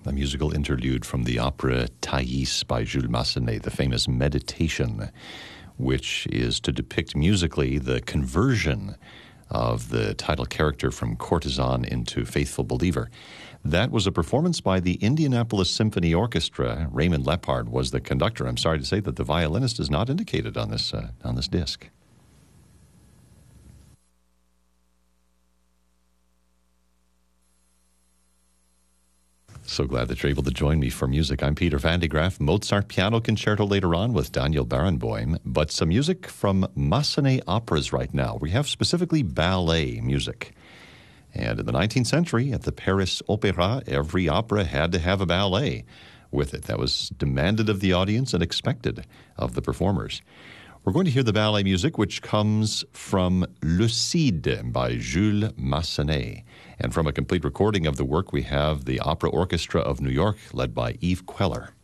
a musical interlude from the opera Thais by Jules Massenet, the famous Meditation, which is to depict musically the conversion of the title character from courtesan into faithful believer. That was a performance by the Indianapolis Symphony Orchestra. Raymond Lepard was the conductor. I'm sorry to say that the violinist is not indicated on this disc. So glad that you're able to join me for music. I'm Peter Van de Graaf. Mozart Piano Concerto later on with Daniel Barenboim, but some music from Massenet operas right now. We have specifically ballet music. And in the 19th century, at the Paris Opéra, every opera had to have a ballet with it. That was demanded of the audience and expected of the performers. We're going to hear the ballet music, which comes from Le Cid by Jules Massenet. And from a complete recording of the work, we have the Opera Orchestra of New York, led by Yves Queller.